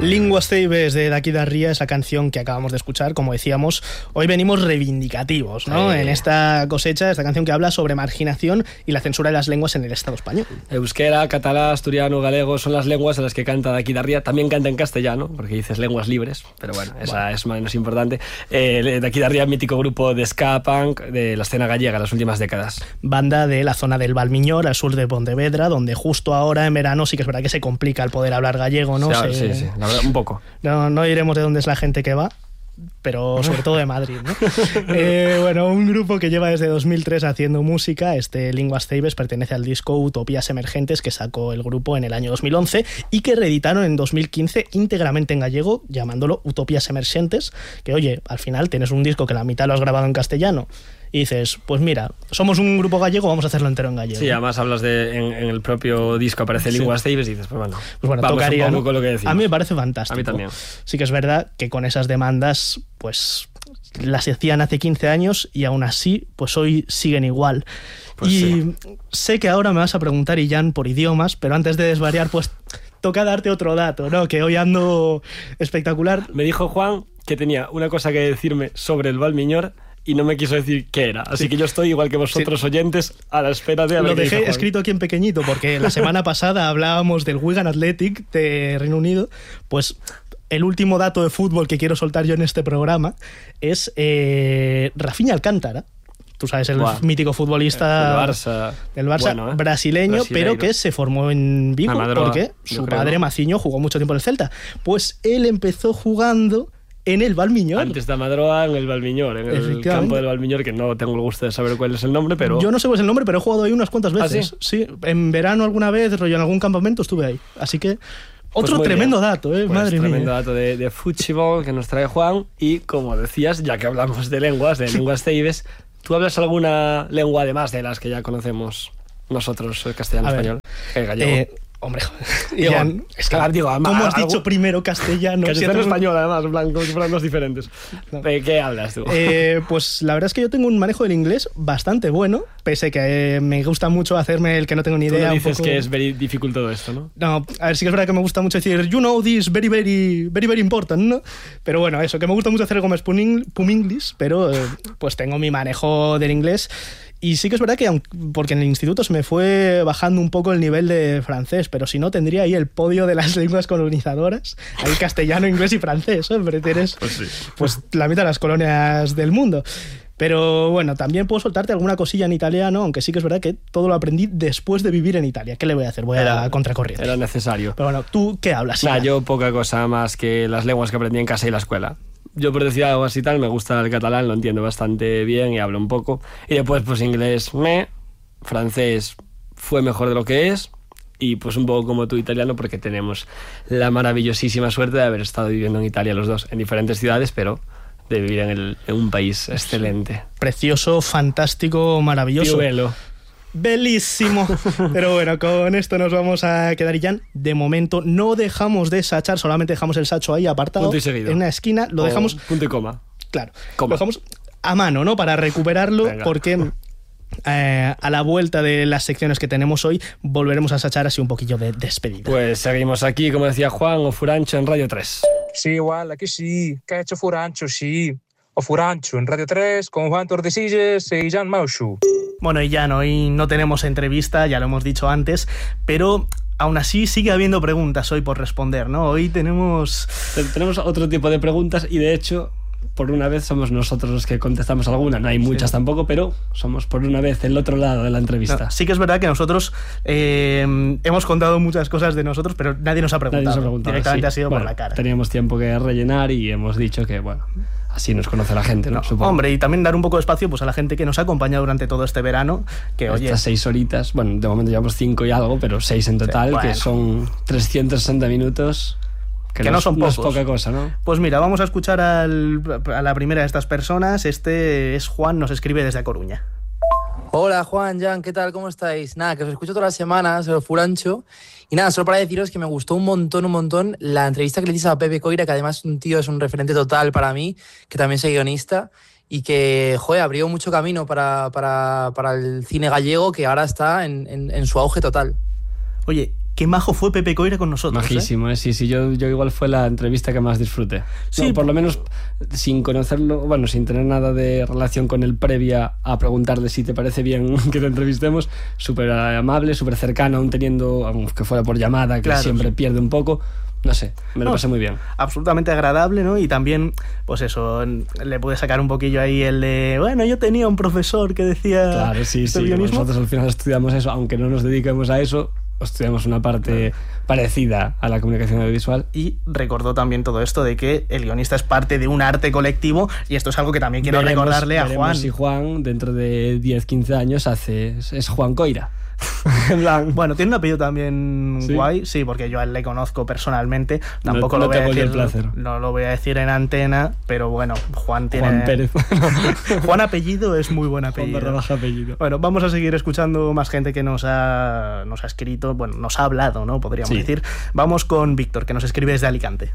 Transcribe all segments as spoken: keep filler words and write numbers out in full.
Linguas Ceibes de Daqui da Ría, esa canción que acabamos de escuchar, como decíamos, hoy venimos reivindicativos, ¿no? Sí. En esta cosecha, esta canción que habla sobre marginación y la censura de las lenguas en el Estado español. Euskera, catalán, asturiano, galego son las lenguas en las que canta Daqui da Ría. También canta en castellano, porque dices lenguas libres, pero bueno, esa bueno. es menos importante. Eh, Daqui da Ría, mítico grupo de ska punk de la escena gallega en las últimas décadas. Banda de la zona del Valmiñor, al sur de Pontevedra, donde justo ahora en verano sí que es verdad que se complica el poder hablar gallego, ¿no? Sí, se... sí, sí, la verdad, un poco. No, no diremos de dónde es la gente que va, pero sobre todo de Madrid, ¿no? eh, bueno, un grupo que lleva desde dos mil tres haciendo música, este Linguas Ceibes, pertenece al disco Utopías Emergentes que sacó el grupo en el año dos mil once y que reeditaron en dos mil quince íntegramente en gallego, llamándolo Utopías Emergentes, que oye, al final tienes un disco que la mitad lo has grabado en castellano y dices, pues mira, somos un grupo gallego, vamos a hacerlo entero en gallego. Sí, además hablas de, en, en el propio disco aparece sí. Linguas Ceibes y dices, pues bueno, pues bueno vamos tocaría, un poco ¿no? con lo que decimos. A mí me parece fantástico. A mí también. Sí que es verdad que con esas demandas, pues las hacían hace quince años y aún así, pues hoy siguen igual. Pues y sí. sé que ahora me vas a preguntar, Illán, por idiomas, pero antes de desvariar, pues toca darte otro dato, ¿no? Que hoy ando espectacular. Me dijo Juan que tenía una cosa que decirme sobre el Valmiñor y no me quiso decir qué era. Así sí. que yo estoy, igual que vosotros, sí. oyentes, a la espera de... Lo dejé escrito aquí en pequeñito, porque la semana pasada hablábamos del Wigan Athletic de Reino Unido. Pues el último dato de fútbol que quiero soltar yo en este programa es eh, Rafinha Alcántara. Tú sabes, el Buah. mítico futbolista del Barça, del Barça bueno, ¿eh? brasileño, Brasileiro. Pero que se formó en Vigo Madroa, porque su padre, Maciño, jugó mucho tiempo en el Celta. Pues él empezó jugando en el Valmiñor. Antes de Amadroa, en el Valmiñor, en el campo del Valmiñor, que no tengo el gusto de saber cuál es el nombre, pero... Yo no sé cuál es el nombre, pero he jugado ahí unas cuantas veces. ¿Ah, sí? Sí, en verano alguna vez, rollo en algún campamento estuve ahí. Así que... Otro pues tremendo bien. dato, ¿eh? Pues Madre tremendo mía. Tremendo dato de, de fútbol que nos trae Juan. Y como decías, ya que hablamos de lenguas, de Linguas Ceibes, ¿tú hablas alguna lengua además de las que ya conocemos nosotros, el castellano, a español, el gallego? Eh, hombre, digo, Ian, es que, digo, ¿cómo has dicho primero castellano? Castellano y español, además, en plan, como si fueran dos diferentes. No. ¿Qué hablas tú? Eh, pues la verdad es que yo tengo un manejo del inglés bastante bueno, pese que eh, me gusta mucho hacerme el que no tengo ni idea. Tú dices un poco... que es very difícil todo esto, ¿no? No, a ver, sí que es verdad que me gusta mucho decir you know this very, very, very, very important, ¿no? Pero bueno, eso, que me gusta mucho hacer como spum English, pero eh, pues tengo mi manejo del inglés. Y sí que es verdad que, porque en el instituto se me fue bajando un poco el nivel de francés, pero si no tendría ahí el podio de las lenguas colonizadoras, ahí castellano, inglés y francés, hombre, tienes pues, sí. pues la mitad de las colonias del mundo. Pero bueno, también puedo soltarte alguna cosilla en italiano, aunque sí que es verdad que todo lo aprendí después de vivir en Italia. ¿Qué le voy a hacer? Voy a la contracorriente. Era necesario. Pero bueno, ¿tú qué hablas? Nah, yo poca cosa más que las lenguas que aprendí en casa y la escuela. Yo, por decir algo así tal, me gusta el catalán, lo entiendo bastante bien y hablo un poco. Y después, pues inglés, me, francés fue mejor de lo que es. Y pues un poco como tú, italiano, porque tenemos la maravillosísima suerte de haber estado viviendo en Italia los dos, en diferentes ciudades, pero de vivir en, el, en un país excelente. Precioso, fantástico, maravilloso. Piovelo. Bellísimo. Pero bueno, con esto nos vamos a quedar, Illán. De momento no dejamos de sachar, solamente dejamos el sacho ahí apartado punto y seguido. En una esquina, lo o dejamos punto y coma. Claro, coma. Lo dejamos a mano, ¿no? Para recuperarlo. Venga. Porque eh, a la vuelta de las secciones que tenemos hoy volveremos a sachar así un poquillo de despedida. Pues seguimos aquí, como decía Juan, o Furancho en Radio tres. Sí, igual, aquí sí, que ha hecho Furancho, sí. O Furancho en Radio tres con Juan Tordesillas y Jan Maushu. Bueno, y ya no, hoy no tenemos entrevista, ya lo hemos dicho antes, pero aún así sigue habiendo preguntas hoy por responder, ¿no? Hoy tenemos... Tenemos otro tipo de preguntas y de hecho, por una vez somos nosotros los que contestamos alguna. No hay muchas sí. tampoco, pero somos por una vez el otro lado de la entrevista. No, sí que es verdad que nosotros eh, hemos contado muchas cosas de nosotros, pero nadie nos ha preguntado. Nadie nos ha preguntado. Directamente sí. ha sido bueno, por la cara. Teníamos tiempo que rellenar y hemos dicho que, bueno... Así nos conoce la gente, ¿no? no Supongo. Hombre, y también dar un poco de espacio pues, a la gente que nos ha acompañado durante todo este verano. Que, Estas oye, seis horitas, bueno, de momento llevamos cinco y algo, pero seis en total, sí, bueno. que son trescientos sesenta minutos. Que, que no, no son no pocos. Es poca cosa, ¿no? Pues mira, vamos a escuchar al, a la primera de estas personas. Este es Juan, nos escribe desde A Coruña. Hola Juan, Jan, ¿qué tal? ¿Cómo estáis? Nada, que os escucho todas las semanas, el Furancho. Y nada, solo para deciros que me gustó un montón, un montón la entrevista que le hiciste a Pepe Coira, que además un tío es un referente total para mí, que también soy guionista, y que, joder, abrió mucho camino para, para, para el cine gallego, que ahora está en, en, en su auge total. Oye, qué majo fue Pepe Coira con nosotros. Majísimo, ¿eh? ¿eh? Sí, sí, yo, yo igual fue la entrevista que más disfruté. Sí, no, por lo menos sin conocerlo, bueno, sin tener nada de relación con él previa a preguntarle si te parece bien que te entrevistemos, súper amable, súper cercano, aún teniendo, aunque fuera por llamada, que claro, siempre sí. pierde un poco. No sé, me lo no, pasé muy bien. Absolutamente agradable, ¿no? Y también, pues eso, le pude sacar un poquillo ahí el de, bueno, yo tenía un profesor que decía... Claro, sí, este sí, guionismo. nosotros al final estudiamos eso, aunque no nos dediquemos a eso, estudiamos una parte claro. parecida a la comunicación audiovisual. Y recordó también todo esto de que el guionista es parte de un arte colectivo, y esto es algo que también quiero veremos, recordarle a Juan. Si Juan, dentro de diez, quince años, hace es Juan Coira. Bueno, tiene un apellido también ¿Sí? guay, sí, porque yo a él le conozco personalmente. Tampoco no, lo no voy a decir, el placer. No lo voy a decir en antena, pero bueno, Juan tiene. Juan Pérez. Juan apellido es muy buen apellido. Juan barra baja apellido. Bueno, vamos a seguir escuchando más gente que nos ha, nos ha escrito, bueno, nos ha hablado, ¿no? Podríamos sí. decir. Vamos con Víctor, que nos escribe desde Alicante.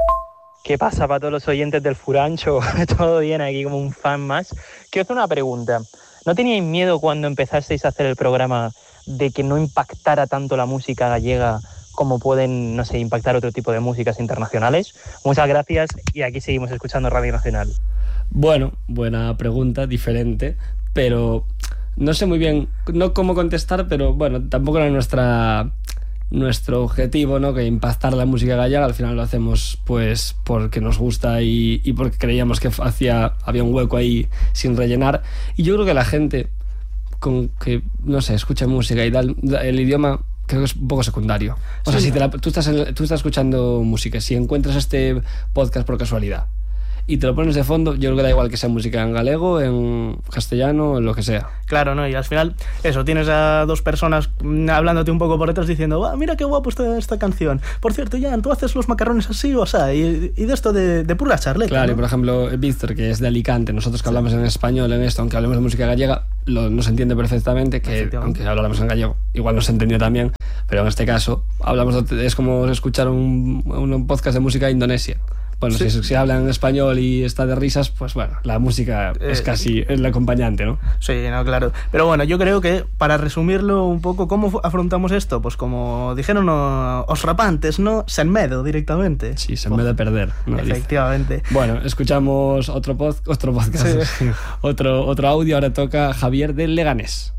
¿Qué pasa para todos los oyentes del Furancho? Todo bien aquí como un fan más. Quiero hacer una pregunta. ¿No teníais miedo cuando empezasteis a hacer el programa de que no impactara tanto la música gallega como pueden, no sé, impactar otro tipo de músicas internacionales? Muchas gracias y aquí seguimos escuchando Radio Nacional. Bueno, buena pregunta, diferente, pero no sé muy bien, no cómo contestar, pero bueno, tampoco era nuestra... nuestro objetivo, ¿no? Que impactar la música gallega. Al final lo hacemos pues porque nos gusta y, y porque creíamos que hacía, había un hueco ahí sin rellenar, y yo creo que la gente con que, no sé, escucha música y tal, el idioma creo que es un poco secundario. O sea, sí, si te la, tú, estás en, tú estás escuchando música, si encuentras este podcast por casualidad y te lo pones de fondo, yo creo que da igual que sea música en galego, en castellano, en lo que sea. Claro, ¿no? Y al final, eso, tienes a dos personas hablándote un poco por detrás diciendo, ah, mira qué guapo está esta canción. Por cierto, Jan, ¿tú haces los macarrones así o sea? Y, y de esto de, de pura charleta. Claro, ¿no? Y por ejemplo, Víctor, que es de Alicante, nosotros que hablamos en español en esto, aunque hablemos de música gallega, lo, nos entiende perfectamente, que aunque hablamos en gallego, igual nos entendió también, pero en este caso, hablamos de, es como escuchar un, un podcast de música de Indonesia. Bueno, sí. si, si hablan en español y está de risas, pues bueno, la música eh, es casi el acompañante, ¿no? Sí, no, claro. Pero bueno, yo creo que para resumirlo un poco, ¿cómo afrontamos esto? Pues como dijeron no, os rapantes, ¿no? Sen medo directamente. Sí, sen medo de perder, ¿no? Efectivamente. Dice. Bueno, escuchamos otro, pod, otro podcast, sí. otro, otro audio, ahora toca Javier del Leganés.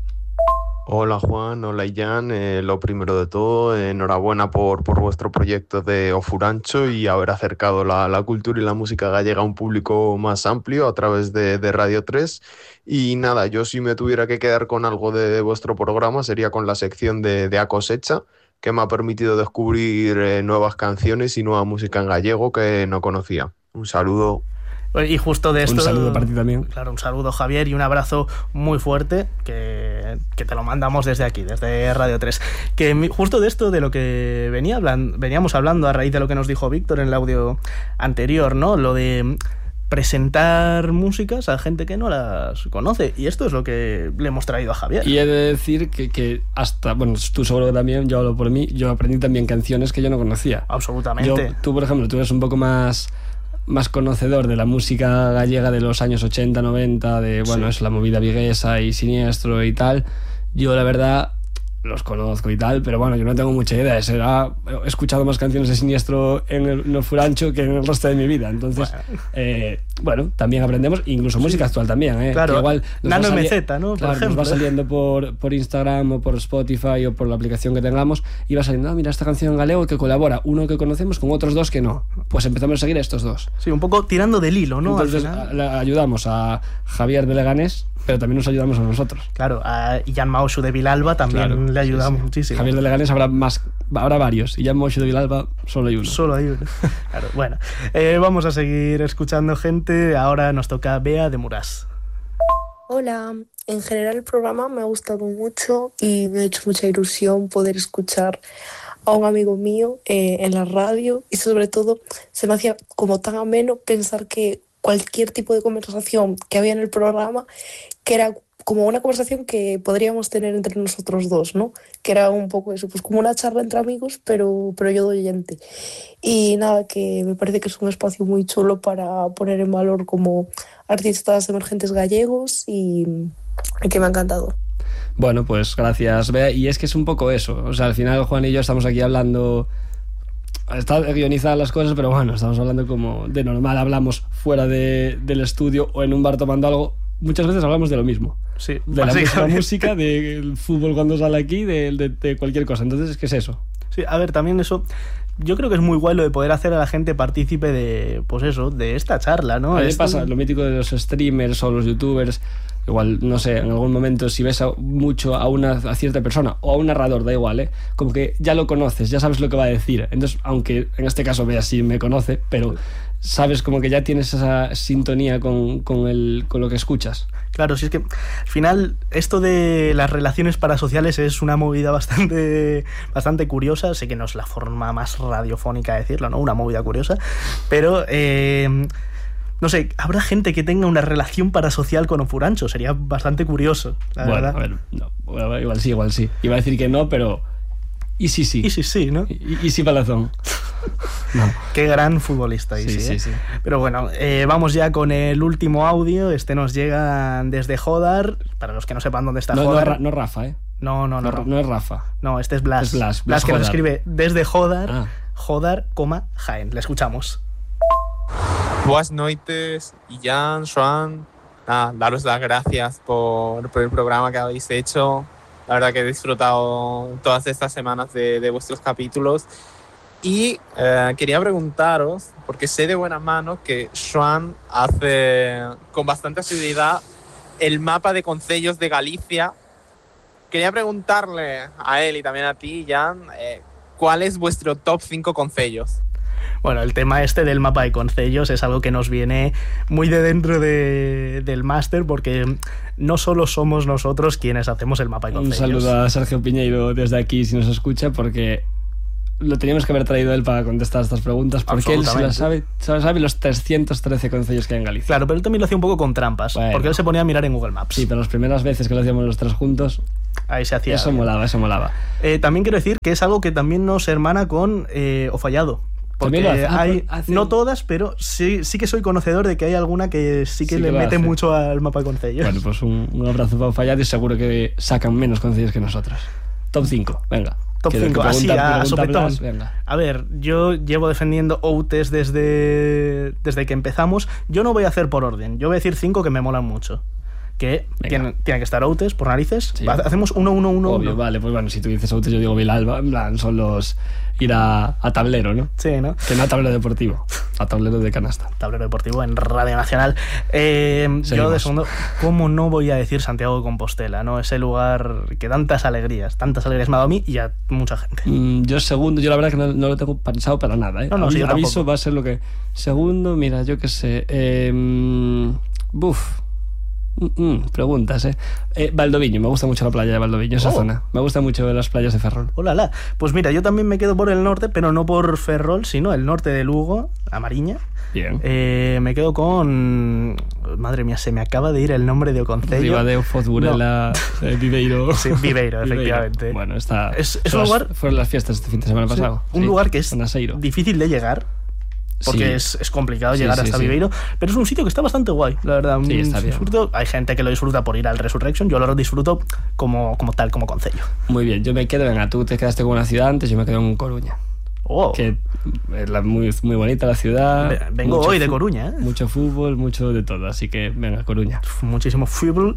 Hola Juan, hola Jan, eh, lo primero de todo, eh, enhorabuena por, por vuestro proyecto de O Furancho y haber acercado la, la cultura y la música gallega a un público más amplio a través de, de Radio tres. Y nada, yo si me tuviera que quedar con algo de, de vuestro programa sería con la sección de, de A Cosecha, que me ha permitido descubrir eh, nuevas canciones y nueva música en gallego que no conocía. Un saludo. Y justo de esto... Un saludo para ti también. Claro, un saludo, Javier, y un abrazo muy fuerte que, que te lo mandamos desde aquí, desde Radio tres. Que justo de esto, de lo que venía hablando, veníamos hablando a raíz de lo que nos dijo Víctor en el audio anterior, ¿no? Lo de presentar músicas a gente que no las conoce. Y esto es lo que le hemos traído a Javier. Y he de decir que, que hasta, bueno, tú seguro que también, yo hablo por mí, yo aprendí también canciones que yo no conocía. Absolutamente. Yo, tú, por ejemplo, tú eres un poco más... más conocedor de la música gallega de los años ochenta, noventa, de, bueno, sí. es la movida viguesa y Siniestro y tal. Yo, la verdad, los conozco y tal, pero bueno, yo no tengo mucha idea. Será, he escuchado más canciones de Siniestro en el, en el Furancho que en el resto de mi vida. Entonces, bueno, eh, bueno también aprendemos, incluso música sí. actual también. ¿eh? Claro, que igual Nano M Z, ¿no? Por claro, ejemplo. nos va saliendo por, por Instagram o por Spotify o por la aplicación que tengamos y va saliendo, ah, mira, esta canción en galego que colabora uno que conocemos con otros dos que no. Pues empezamos a seguir a estos dos. Sí, un poco tirando del hilo, ¿no? Entonces ayudamos a Javier de Leganés, pero también nos ayudamos a nosotros. Claro, a Jan Maushu de Vilalba también claro, le ayudamos sí, sí. muchísimo. Javier de Leganés habrá más, habrá varios, y Jan Maushu de Vilalba solo hay uno. Solo hay uno. Claro, bueno, eh, vamos a seguir escuchando gente. Ahora nos toca Bea de Murás. Hola, en general el programa me ha gustado mucho y me ha hecho mucha ilusión poder escuchar a un amigo mío eh, en la radio, y sobre todo se me hacía como tan ameno pensar que cualquier tipo de conversación que había en el programa, que era como una conversación que podríamos tener entre nosotros dos, ¿no? Que era un poco eso, pues como una charla entre amigos, pero, pero yo de oyente. Y nada, que me parece que es un espacio muy chulo para poner en valor como artistas emergentes gallegos y, y que me ha encantado. Bueno, pues gracias, Bea. Y es que es un poco eso. O sea, al final Juan y yo estamos aquí hablando... Está guionizadas las cosas, pero bueno, estamos hablando como de normal. Hablamos fuera de, del estudio o en un bar tomando algo. Muchas veces hablamos de lo mismo. Sí, de la, la música, del fútbol cuando sale aquí, de, de, de cualquier cosa. Entonces, ¿qué es eso? Sí, a ver, también eso... Yo creo que es muy guay lo de poder hacer a la gente partícipe de, pues eso, de esta charla, ¿no? A mí me Esto... pasa lo mítico de los streamers o los youtubers. Igual, no sé, en algún momento si ves a, mucho a una a cierta persona o a un narrador, da igual, ¿eh? Como que ya lo conoces, ya sabes lo que va a decir. Entonces, aunque en este caso Bea sí me conoce, pero sabes como que ya tienes esa sintonía con, con, el, con lo que escuchas. Claro, si es que al final esto de las relaciones parasociales es una movida bastante, bastante curiosa. Sé que no es la forma más radiofónica de decirlo, ¿no? Una movida curiosa, pero... Eh, no sé, habrá gente que tenga una relación parasocial con Ofurancho. Sería bastante curioso, la bueno, verdad. a ver, no, bueno, igual sí, igual sí. Iba a decir que no, pero... Y sí, sí. Y sí, sí, ¿no? Y, y sí, Palazón. No. Qué gran futbolista, y sí, sí, sí, ¿eh? sí. Pero bueno, eh, vamos ya con el último audio. Este nos llega desde Jodar. Para los que no sepan dónde está no, Jodar. No, no Rafa, ¿eh? No, no, no. No, no, no es Rafa. No, este es Blas. Es Blas. Blas, Blas que Jodar. nos escribe desde Jodar, ah. Jodar, coma, Jaén. Le escuchamos. Buenas noites, Ian, Joan. Nada, daros las gracias por, por el programa que habéis hecho. La verdad que he disfrutado todas estas semanas de, de vuestros capítulos. Y eh, quería preguntaros, porque sé de buena mano que Joan hace con bastante asiduidad el mapa de concellos de Galicia. Quería preguntarle a él y también a ti, Jan, eh, ¿cuál es vuestro top cinco concellos? Bueno, el tema este del mapa de concellos es algo que nos viene muy de dentro de, del máster, porque no solo somos nosotros quienes hacemos el mapa de concellos. Un saludo a Sergio Piñeiro desde aquí si nos escucha, porque lo teníamos que haber traído él para contestar estas preguntas, porque él se las sabe, se sabe los trescientos trece concellos que hay en Galicia. Claro, pero él también lo hacía un poco con trampas, bueno, porque él se ponía a mirar en Google Maps. Sí, pero las primeras veces que lo hacíamos los tres juntos, ahí se hacía. Eso molaba, eso molaba. Eh, también quiero decir que es algo que también nos hermana con eh, O Fallado. Porque lo hace. Ah, hay, hace... no todas, pero sí, sí que soy conocedor de que hay alguna que sí que sí le que mete hace. mucho al mapa de concellos. Bueno, pues un, un abrazo para Fallado y seguro que sacan menos concellos que nosotros. Top cinco, venga. Top cinco, así a sopetón. A ver, yo llevo defendiendo Outes desde, desde que empezamos. Yo no voy a hacer por orden, yo voy a decir cinco que me molan mucho. Que tiene, tiene que estar Outes, por narices. Sí. Hacemos uno, uno, uno, Obvio, uno. Vale, pues bueno, si tú dices Outes, yo digo Vilalba. En plan, son los... ir a, a tablero, ¿no? Sí, ¿no? Que no a tablero deportivo, a tablero de canasta. Tablero deportivo en Radio Nacional. Eh, yo de segundo, ¿cómo no voy a decir Santiago de Compostela, ¿no? Ese lugar que tantas alegrías, tantas alegrías me ha dado a mí y a mucha gente. Mm, yo segundo, yo la verdad que no, no lo tengo pensado para nada, ¿eh? No, no, Aviso, sí, aviso va a ser lo que... Segundo, mira, yo qué sé... Eh, buf... Mm, preguntas, ¿eh? eh Valdoviño, me gusta mucho la playa de Valdoviño, esa oh. zona. Me gusta mucho las playas de Ferrol. Hola, pues mira, yo también me quedo por el norte, pero no por Ferrol, sino el norte de Lugo, a Mariña. Bien. Eh, me quedo con... Madre mía, se me acaba de ir el nombre de Concello. Ribadeo, Fozburela, no. eh, Viveiro. Sí, Viveiro, efectivamente. Viveiro. Bueno, está... Es, es un lugar... Las, fueron las fiestas este fin de semana sí, pasado. Un sí, lugar que es difícil de llegar. Porque sí. es, es complicado llegar sí, sí, hasta sí. Viveiro, pero es un sitio que está bastante guay, la verdad. Sí, está bien. Disfruto. Hay gente que lo disfruta por ir al Resurrection, yo lo disfruto como, como tal, como concello. Muy bien, yo me quedo, venga, tú te quedaste con una ciudad antes, yo me quedo en Coruña. Oh. Que es la, muy, muy bonita la ciudad. Vengo hoy de Coruña, ¿eh? Mucho fútbol, mucho de todo, así que venga, Coruña. Muchísimo fútbol.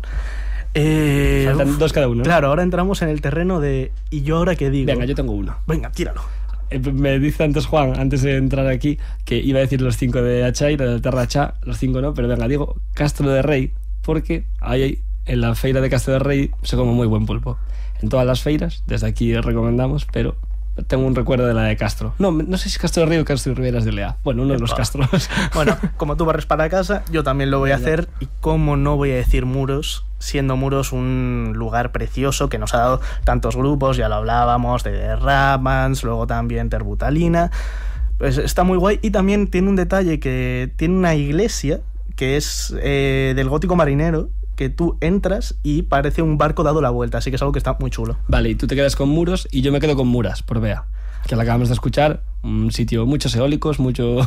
Eh, Faltan dos cada uno. Claro, ahora entramos en el terreno de ¿y yo ahora qué digo? Venga, yo tengo uno. Venga, tíralo. Me dice antes Juan, antes de entrar aquí, que iba a decir los cinco de Achai, de Terra Chá, los cinco no, pero venga, digo Castro de Rey, porque ahí en la feira de Castro de Rey se come muy buen pulpo. En todas las feiras, desde aquí recomendamos, pero tengo un recuerdo de la de Castro. No, no sé si es Castro de Rey o Castro de Riberas de Lea. Bueno, uno de los Castros. Bueno, como tú barres para casa, yo también lo voy a hacer. Y cómo no voy a decir Muros, siendo Muros un lugar precioso que nos ha dado tantos grupos, ya lo hablábamos, de Ramans, luego también Terbutalina. Pues está muy guay. Y también tiene un detalle que tiene una iglesia que es eh, del gótico marinero, que tú entras y parece un barco dado la vuelta, así que es algo que está muy chulo. Vale, y tú te quedas con Muros y yo me quedo con Muras, por Bea. que la acabamos de escuchar. Un sitio, muchos eólicos, muchos,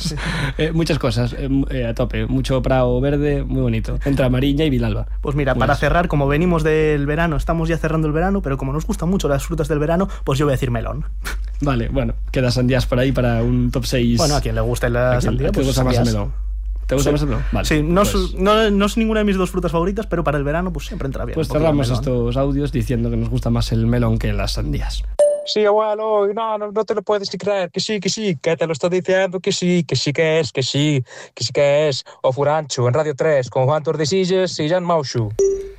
eh, muchas cosas eh, a tope, mucho prado verde, muy bonito, entre Mariña y Vilalba. Pues mira, pues. para cerrar, como venimos del verano, estamos ya cerrando el verano, pero como nos gustan mucho las frutas del verano, pues yo voy a decir melón. Vale, bueno, queda sandías por ahí para un top seis. Bueno, a quien le guste la sandía, pues ¿te gusta más el melón? ¿Te gusta sí. más el melón? Vale, sí, no, pues. es, no, no es ninguna de mis dos frutas favoritas, pero para el verano pues siempre entra bien. Pues cerramos estos audios diciendo que nos gusta más el melón que las sandías. Sí, abuelo, no, no, no te lo puedes creer, que sí, que sí, que te lo estoy diciendo, que sí, que sí que es, que sí, que sí que es. O Furancho, en Radio tres, con Juan Tordesillas y Jan Maushu.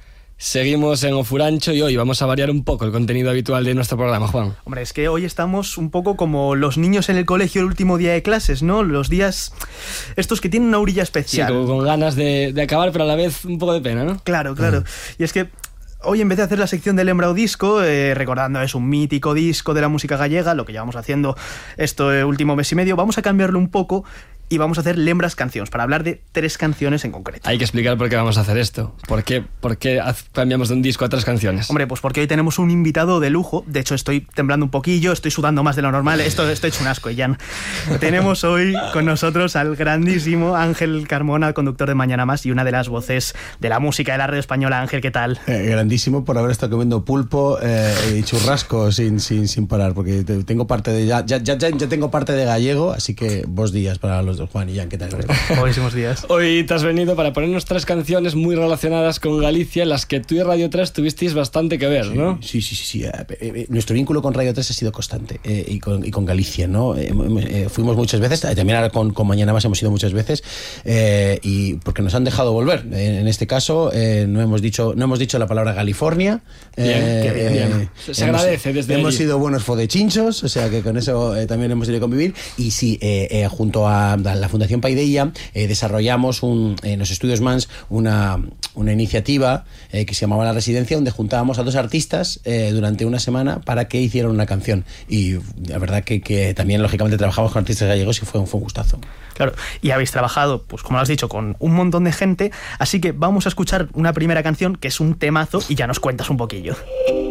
Seguimos en Ofurancho y hoy vamos a variar un poco el contenido habitual de nuestro programa, Juan. Hombre, es que hoy estamos un poco como los niños en el colegio el último día de clases, ¿no? Los días estos que tienen una orilla especial. Sí, como con ganas de, de acabar, pero a la vez un poco de pena, ¿no? Claro, claro. Mm. Y es que hoy, en vez de hacer la sección del Lembrao Disco, eh, recordando es un mítico disco de la música gallega, lo que llevamos haciendo este último mes y medio, vamos a cambiarlo un poco y vamos a hacer Lembras Canciones, para hablar de tres canciones en concreto. Hay que explicar por qué vamos a hacer esto. ¿Por qué, por qué cambiamos de un disco a tres canciones? Hombre, pues porque hoy tenemos un invitado de lujo. De hecho, estoy temblando un poquillo, estoy sudando más de lo normal. Esto, esto hecho un asco, Jan. Tenemos hoy con nosotros al grandísimo Ángel Carmona, conductor de Mañana Más y una de las voces de la música de la radio española. Ángel, ¿qué tal? Eh, grandísimo por haber estado comiendo pulpo eh, y churrasco sin, sin, sin parar, porque tengo parte de ya, ya, ya, ya tengo parte de gallego, así que vos días para los Juan y Jan, ¿qué tal? Buenísimos días. Hoy te has venido para ponernos tres canciones muy relacionadas con Galicia, en las que tú y Radio tres tuvisteis bastante que ver, sí, ¿no? Sí, sí, sí. sí. Eh, eh, nuestro vínculo con Radio tres ha sido constante eh, y, con, y con Galicia, ¿no? Eh, eh, fuimos muchas veces, eh, también ahora con, con Mañana Más hemos ido muchas veces eh, y porque nos han dejado volver. Eh, en este caso eh, no hemos dicho no hemos dicho la palabra California. Bien, eh, qué bien, bien. Se, se hemos, agradece desde Hemos allí. sido buenos fodechinchos, o sea que con eso eh, también hemos ido a convivir. Y sí, eh, eh, junto a la Fundación Paideia eh, desarrollamos un, en los estudios Mans una, una iniciativa eh, que se llamaba La Residencia, donde juntábamos a dos artistas eh, durante una semana para que hicieran una canción. Y la verdad que, que también lógicamente trabajamos con artistas gallegos y fue un, fue un gustazo. Claro, y habéis trabajado, pues como lo has dicho, con un montón de gente, así que vamos a escuchar una primera canción que es un temazo y ya nos cuentas un poquillo.